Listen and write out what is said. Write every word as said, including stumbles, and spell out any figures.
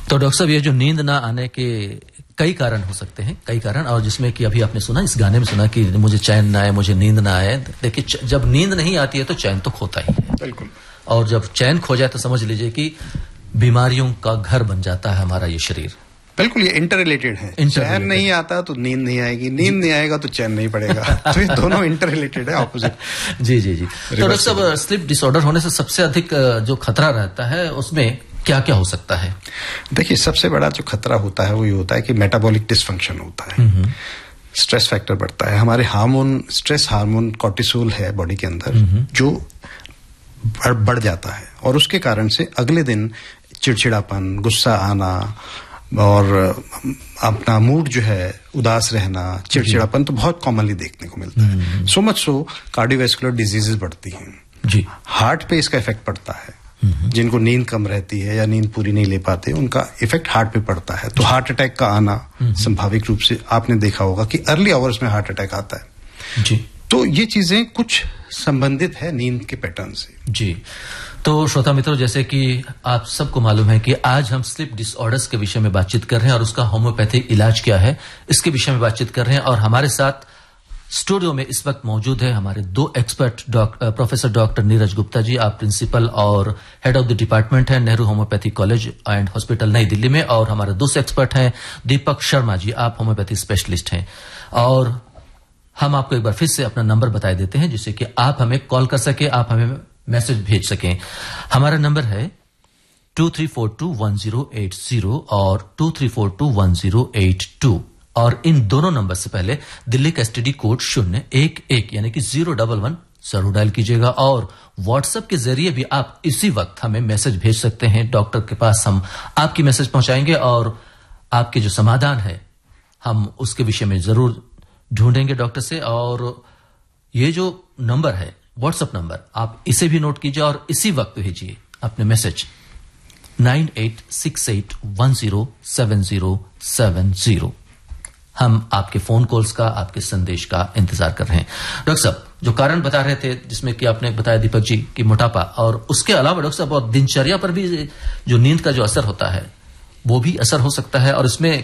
तो डॉक्टर साहब, ये जो नींद ना आने के कई कारण हो सकते हैं, कई कारण, और जिसमें कि अभी आपने सुना, इस गाने में सुना कि मुझे चैन ना आए, मुझे नींद ना आए। देखिए, जब नींद नहीं आती है तो चैन तो खोता ही है। बिल्कुल। और जब चैन खो जाए तो समझ लीजिए कि बीमारियों का घर बन जाता है हमारा ये शरीर। बिल्कुल, ये इंटर रिलेटेड है। चैन नहीं आता तो नींद नहीं आएगी, नींद नहीं आएगा तो चैन नहीं पड़ेगा। तो ये दोनों इंटर रिलेटेड है, ऑपोजिट। जी जी जी। तो डॉक्टर साहब, स्लीप डिसऑर्डर होने से सबसे अधिक जो खतरा रहता है उसमें क्या क्या हो सकता है? देखिए, सबसे बड़ा जो खतरा होता है वो ये होता है कि मेटाबॉलिक डिसफंक्शन होता है, स्ट्रेस फैक्टर बढ़ता है। हमारे हार्मोन, स्ट्रेस हार्मोन कॉर्टिसोल है बॉडी के अंदर, जो बढ़ जाता है, और उसके कारण से अगले दिन चिड़चिड़ापन, गुस्सा आना और अपना मूड जो है उदास रहना, चिड़चिड़ापन तो बहुत कॉमनली देखने को मिलता है। So much so cardiovascular diseases बढ़ती हैं जी। हार्ट पे इसका इफेक्ट पड़ता है। जिनको नींद कम रहती है या नींद पूरी नहीं ले पाते, उनका इफेक्ट हार्ट पे पड़ता है। तो हार्ट अटैक का आना संभाविक रूप से आपने देखा होगा कि अर्ली आवर्स में हार्ट अटैक आता है जी। तो ये चीजें कुछ संबंधित है नींद के पैटर्न से जी। तो श्रोता मित्रों, जैसे कि आप सबको मालूम है कि आज हम स्लीप डिसऑर्डर्स के विषय में बातचीत कर रहे हैं और उसका होम्योपैथिक इलाज क्या है, इसके विषय में बातचीत कर रहे हैं। और हमारे साथ स्टूडियो में इस वक्त मौजूद है हमारे दो expert, doctor professor doctor Neeraj Gupta ji, आप प्रिंसिपल और हेड ऑफ द डिपार्टमेंट हैं Nehru homeopathic college and hospital नई दिल्ली में, और हमारे दूसरे एक्सपर्ट हैं दीपक शर्मा जी, आप होम्योपैथी स्पेशलिस्ट हैं। और हम आपको एक बार फिर से अपना नंबर बता देते हैं जिससे कि आप हमें कॉल कर सके, आप हमें मैसेज भेज सकें। हमारा नंबर है to three four to one zero eight zero और to three four to one zero eight to, और इन दोनों नंबर से पहले दिल्ली का एसटीडी कोड शून्य एक एक यानी कि जीरो डबल वन जरूर डायल कीजिएगा। और व्हाट्सएप के जरिए भी आप इसी वक्त हमें मैसेज भेज सकते हैं। डॉक्टर के पास हम आपकी मैसेज पहुंचाएंगे और आपके जो समाधान है हम उसके विषय में जरूर ढूंढेंगे डॉक्टर से। और ये जो नंबर है व्हाट्सएप नंबर, आप इसे भी नोट कीजिए और इसी वक्त भेजिए अपने message nine eight six eight one zero seven zero seven zero. हम आपके फोन कॉल्स का, आपके संदेश का इंतजार कर रहे हैं। डॉक्टर साहब, जो कारण बता रहे थे जिसमें कि आपने बताया दीपक जी कि मोटापा, और उसके अलावा डॉक्टर साहब और दिनचर्या पर भी जो नींद का जो असर होता है वो भी असर हो सकता है, और इसमें